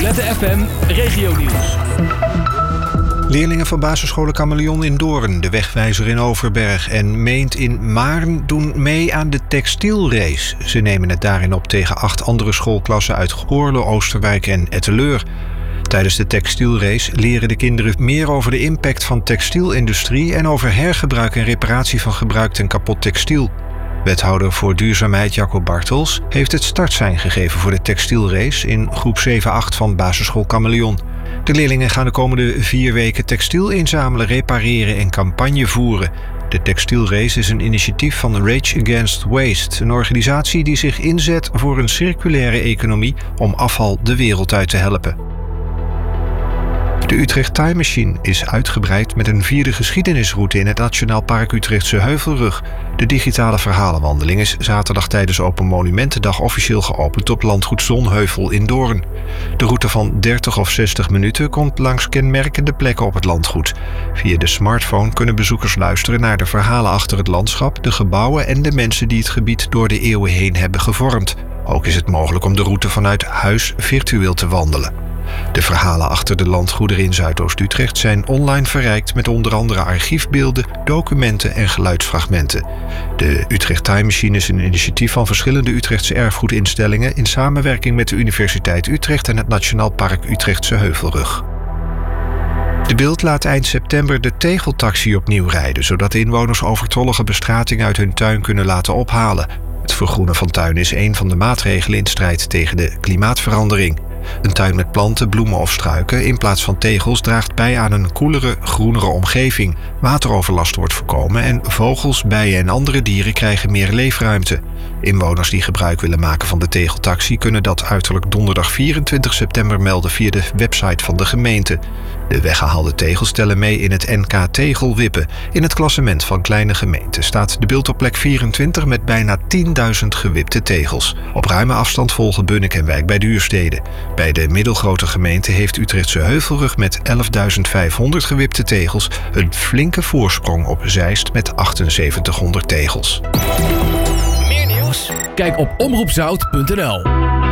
Lette FM Regionieuws. Leerlingen van basisscholen Kameleon in Doorn, de Wegwijzer in Overberg en Meent in Maarn doen mee aan de textielrace. Ze nemen het daarin op tegen 8 andere schoolklassen uit Goorle, Oosterwijk en Etteleur. Tijdens de textielrace leren de kinderen meer over de impact van textielindustrie en over hergebruik en reparatie van gebruikt en kapot textiel. Wethouder voor duurzaamheid Jacco Bartels heeft het startsein gegeven voor de textielrace in groep 7-8 van basisschool Kameleon. De leerlingen gaan de komende 4 weken textiel inzamelen, repareren en campagne voeren. De textielrace is een initiatief van Rage Against Waste, een organisatie die zich inzet voor een circulaire economie om afval de wereld uit te helpen. De Utrecht Time Machine is uitgebreid met een 4e geschiedenisroute in het Nationaal Park Utrechtse Heuvelrug. De digitale verhalenwandeling is zaterdag tijdens Open Monumentendag officieel geopend op landgoed Zonheuvel in Doorn. De route van 30 of 60 minuten komt langs kenmerkende plekken op het landgoed. Via de smartphone kunnen bezoekers luisteren naar de verhalen achter het landschap, de gebouwen en de mensen die het gebied door de eeuwen heen hebben gevormd. Ook is het mogelijk om de route vanuit huis virtueel te wandelen. De verhalen achter de landgoederen in Zuidoost-Utrecht zijn online verrijkt met onder andere archiefbeelden, documenten en geluidsfragmenten. De Utrecht Time Machine is een initiatief van verschillende Utrechtse erfgoedinstellingen in samenwerking met de Universiteit Utrecht en het Nationaal Park Utrechtse Heuvelrug. De Bild laat eind september de tegeltaxi opnieuw rijden, zodat inwoners overtollige bestrating uit hun tuin kunnen laten ophalen. Het vergroenen van tuinen is een van de maatregelen in strijd tegen de klimaatverandering. Een tuin met planten, bloemen of struiken in plaats van tegels draagt bij aan een koelere, groenere omgeving. Wateroverlast wordt voorkomen en vogels, bijen en andere dieren krijgen meer leefruimte. Inwoners die gebruik willen maken van de tegeltaxi kunnen dat uiterlijk donderdag 24 september melden via de website van de gemeente. De weggehaalde tegels tellen mee in het NK Tegelwippen. In het klassement van kleine gemeenten staat de Bild op plek 24 met bijna 10.000 gewipte tegels. Op ruime afstand volgen Bunnik en Wijk bij Duurstede. Bij de middelgrote gemeente heeft Utrechtse Heuvelrug met 11.500 gewipte tegels een flinke voorsprong op Zeist met 7800 tegels. Meer nieuws? Kijk op omroepzout.nl.